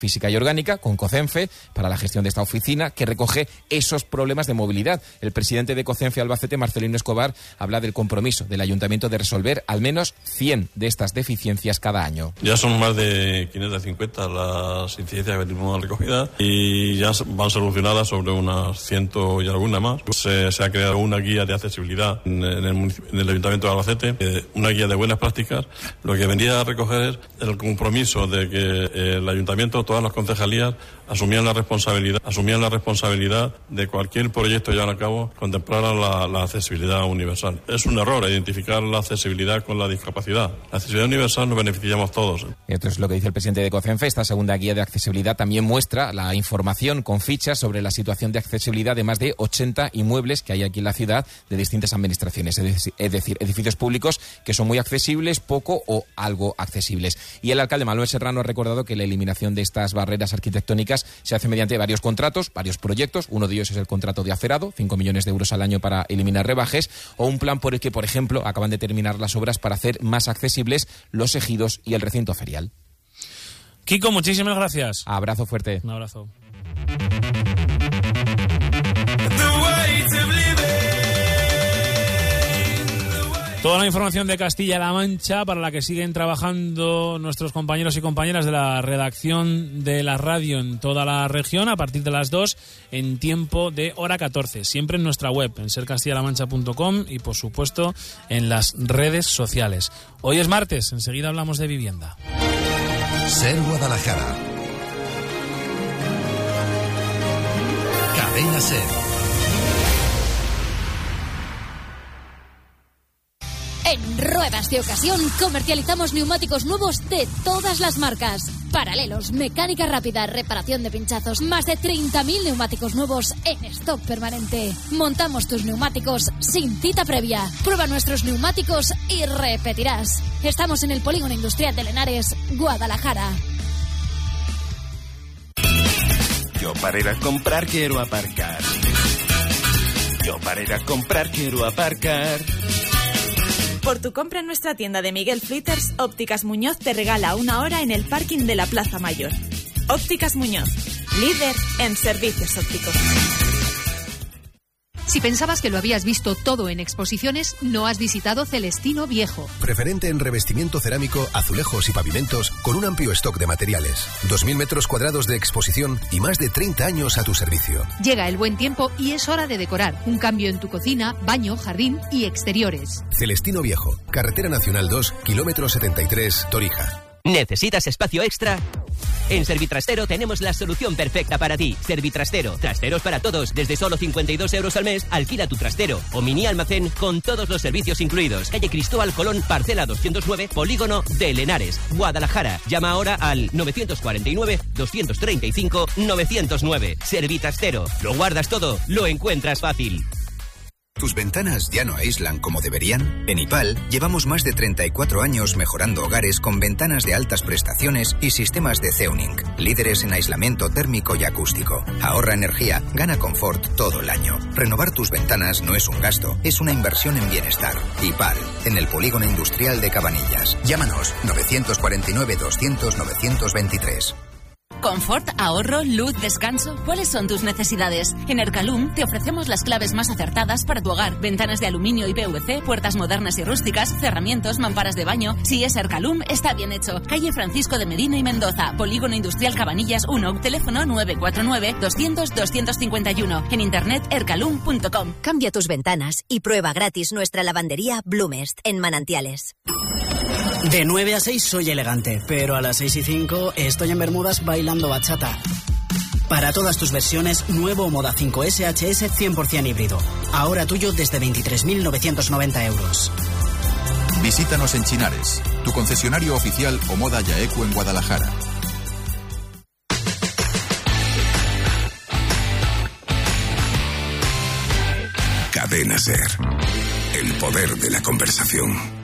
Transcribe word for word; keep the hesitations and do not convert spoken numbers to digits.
Física y Orgánica, con COCENFE, para la gestión de esta oficina, que recoge esos problemas de movilidad. El presidente de COCENFE Albacete, Marcelino Escobar, habla del compromiso del ayuntamiento de resolver al menos cien de estas deficiencias cada año. Ya son más de quinientas cincuenta las incidencias que tenemos recogidas y ya van solucionadas sobre unas ciento y alguna más. Se, se ha creado una guía de accesibilidad en, en, el, en el ayuntamiento de Albacete, eh, una guía de buenas prácticas. Lo que vendría a recoger es el compromiso de que eh, el ayuntamiento, todas las concejalías asumían la responsabilidad, asumían la responsabilidad de cualquier proyecto llevado a cabo, contemplara la, la accesibilidad universal. Es un error identificar la accesibilidad con la discapacidad. La accesibilidad universal nos beneficiamos todos. Y esto es lo que dice el presidente de COCENFE. Esta segunda guía de accesibilidad también muestra la información con fichas sobre la situación de accesibilidad de más de ochenta inmuebles que hay aquí en la ciudad de distintas administraciones, es decir, edificios públicos que son muy accesibles, poco o algo accesibles. Y el alcalde Manuel Serrano ha recordado que la eliminación de estas barreras arquitectónicas se hace mediante varios contratos, varios proyectos. Uno de ellos es el contrato de acerado, cinco millones de euros al año para eliminar rebajes, o un plan por el que, por ejemplo, acaban de terminar las obras para hacer más accesibles los ejidos y el recinto ferial. Kiko, muchísimas gracias. Abrazo fuerte. Un abrazo. Toda la información de Castilla-La Mancha para la que siguen trabajando nuestros compañeros y compañeras de la redacción de la radio en toda la región a partir de las dos en tiempo de hora catorce. Siempre en nuestra web, en ser castilla la mancha punto com y por supuesto en las redes sociales. Hoy es martes, enseguida hablamos de vivienda. Ser Guadalajara. Cadena Ser. En Ruedas de Ocasión comercializamos neumáticos nuevos de todas las marcas. Paralelos, mecánica rápida, reparación de pinchazos, más de treinta mil neumáticos nuevos en stock permanente. Montamos tus neumáticos sin cita previa. Prueba nuestros neumáticos y repetirás. Estamos en el Polígono Industrial de Lenares, Guadalajara. Yo para ir a comprar quiero aparcar. Yo para ir a comprar quiero aparcar. Por tu compra en nuestra tienda de Miguel Flitters, Ópticas Muñoz te regala una hora en el parking de la Plaza Mayor. Ópticas Muñoz, líder en servicios ópticos. Si pensabas que lo habías visto todo en exposiciones, no has visitado Celestino Viejo. Preferente en revestimiento cerámico, azulejos y pavimentos, con un amplio stock de materiales. dos mil metros cuadrados de exposición y más de treinta años a tu servicio. Llega el buen tiempo y es hora de decorar. Un cambio en tu cocina, baño, jardín y exteriores. Celestino Viejo, Carretera Nacional dos, kilómetro setenta y tres, Torija. ¿Necesitas espacio extra? En Servitrastero tenemos la solución perfecta para ti. Servitrastero, trasteros para todos. Desde solo cincuenta y dos euros al mes, alquila tu trastero o mini almacén con todos los servicios incluidos. Calle Cristóbal Colón, parcela doscientos nueve, Polígono de Lenares, Guadalajara. Llama ahora al novecientos cuarenta y nueve, doscientos treinta y cinco, novecientos nueve. Servitrastero. Lo guardas todo, lo encuentras fácil. ¿Tus ventanas ya no aíslan como deberían? En IPAL llevamos más de treinta y cuatro años mejorando hogares con ventanas de altas prestaciones y sistemas de Zeuning, líderes en aislamiento térmico y acústico. Ahorra energía, gana confort todo el año. Renovar tus ventanas no es un gasto, es una inversión en bienestar. IPAL, en el Polígono Industrial de Cabanillas. Llámanos novecientos cuarenta y nueve, doscientos, novecientos veintitrés. Confort, ahorro, luz, descanso. ¿Cuáles son tus necesidades? En Ercalum te ofrecemos las claves más acertadas para tu hogar. Ventanas de aluminio y P V C, puertas modernas y rústicas, cerramientos, mamparas de baño. Si es Ercalum, está bien hecho. Calle Francisco de Medina y Mendoza, Polígono Industrial Cabanillas uno, teléfono nueve cuatro nueve, doscientos, doscientos cincuenta y uno. En internet ercalum punto com. Cambia tus ventanas y prueba gratis nuestra lavandería Blumest en Manantiales. De nueve a seis soy elegante, pero a las seis y cinco estoy en Bermudas bailando bachata. Para todas tus versiones, nuevo Moda cinco S H S cien por ciento híbrido. Ahora tuyo desde veintitrés mil novecientos noventa euros. Visítanos en Chinares, tu concesionario oficial Omoda Yaeku en Guadalajara. Cadena Ser. El poder de la conversación.